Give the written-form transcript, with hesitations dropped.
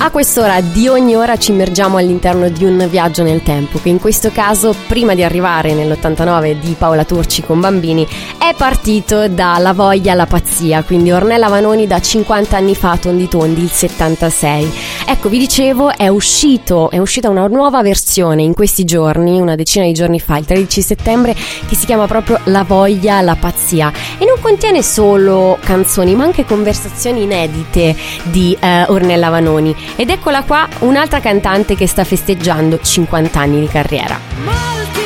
A quest'ora di ogni ora ci immergiamo all'interno di un viaggio nel tempo che in questo caso, prima di arrivare nell'89 di Paola Turci con Bambini, è partito da La voglia alla pazzia, quindi Ornella Vanoni da 50 anni fa, tondi tondi, il 76. Ecco, vi dicevo, è uscita una nuova versione in questi giorni, una decina di giorni fa, il 13 settembre, che si chiama proprio La voglia alla pazzia e non contiene solo canzoni ma anche conversazioni inedite di Ornella Vanoni. Ed eccola qua un'altra cantante che sta festeggiando 50 anni di carriera.